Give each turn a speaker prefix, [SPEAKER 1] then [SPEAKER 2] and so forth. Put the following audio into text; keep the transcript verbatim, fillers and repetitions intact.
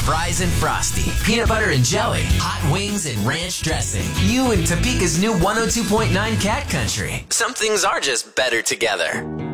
[SPEAKER 1] fries and frosty, peanut butter and jelly, hot wings and ranch dressing. You and Topeka's new one oh two point nine Cat Country. Some things are just better together.